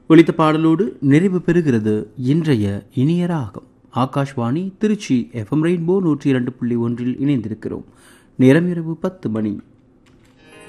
ஒலித்த பாடலோடு நிறைவு பெறுகிறது இன்றைய இனிய ராகம். ஆகாஷ்வாணி திருச்சி FM ரெயின்போ 102.1 இணைந்திருக்கிறோம். நேரம் இரவு 10 மணி.